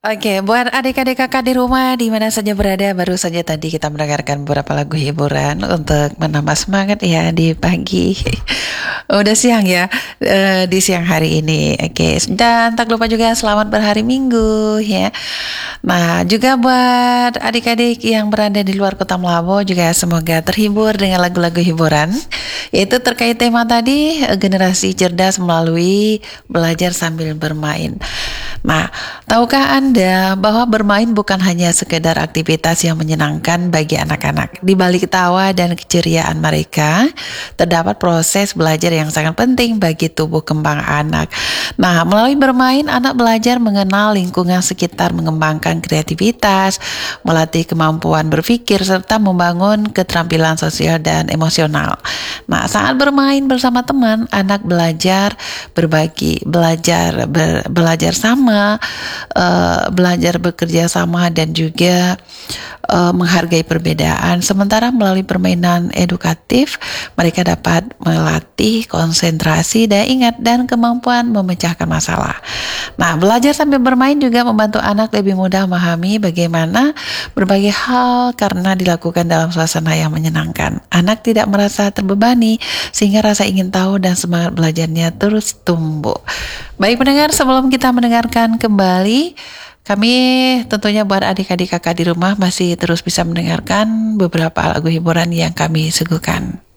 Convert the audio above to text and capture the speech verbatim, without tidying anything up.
Oke, buat adik-adik kakak di rumah di mana saja berada, baru saja tadi kita mendengarkan beberapa lagu hiburan untuk menambah semangat ya di pagi. Udah siang ya, eh, di siang hari ini. Oke, dan tak lupa juga selamat berhari Minggu ya. Nah, juga buat adik-adik yang berada di luar kota Melabo juga semoga terhibur dengan lagu-lagu hiburan. Yaitu terkait tema tadi, eh, generasi cerdas melalui belajar sambil bermain. Nah, tahukah Anda bahwa bermain bukan hanya sekedar aktivitas yang menyenangkan bagi anak-anak? Di balik tawa dan keceriaan mereka, terdapat proses belajar yang sangat penting bagi tubuh kembang anak. Nah, melalui bermain, anak belajar mengenal lingkungan sekitar, mengembangkan kreativitas, melatih kemampuan berpikir, serta membangun keterampilan sosial dan emosional. Nah, saat bermain bersama teman, anak belajar berbagi, belajar ber, belajar sama, uh, belajar bekerja sama dan juga uh, menghargai perbedaan. Sementara melalui permainan edukatif, mereka dapat melatih konsentrasi dan ingat dan kemampuan memecahkan masalah. Nah, belajar sambil bermain juga membantu anak lebih mudah memahami bagaimana berbagai hal karena dilakukan dalam suasana yang menyenangkan. Anak tidak merasa terbebani sehingga rasa ingin tahu dan semangat belajarnya terus tumbuh. Baik pendengar, sebelum kita mendengarkan kembali, kami tentunya buat adik-adik kakak di rumah masih terus bisa mendengarkan beberapa lagu hiburan yang kami suguhkan.